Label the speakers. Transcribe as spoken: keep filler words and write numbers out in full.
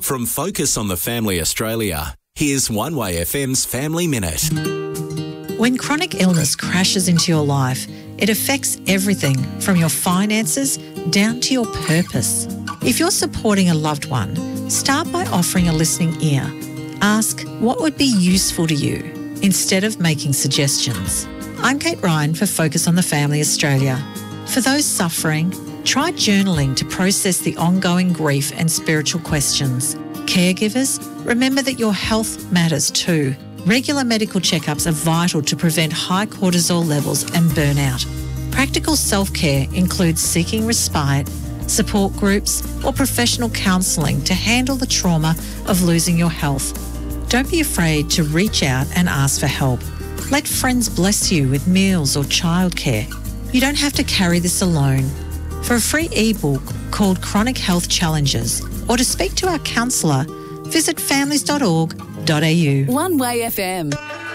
Speaker 1: From Focus on the Family Australia, here's One Way F M's Family Minute.
Speaker 2: When chronic illness crashes into your life, it affects everything from your finances down to your purpose. If you're supporting a loved one, start by offering a listening ear. Ask what would be useful to you instead of making suggestions. I'm Kate Ryan for Focus on the Family Australia. For those suffering, try journaling to process the ongoing grief and spiritual questions. Caregivers, remember that your health matters too. Regular medical checkups are vital to prevent high cortisol levels and burnout. Practical self-care includes seeking respite, support groups, or professional counselling to handle the trauma of losing your health. Don't be afraid to reach out and ask for help. Let friends bless you with meals or childcare. You don't have to carry this alone. For a free ebook called Chronic Health Challenges, or to speak to our counsellor, visit families dot org dot a u.
Speaker 3: One Way F M.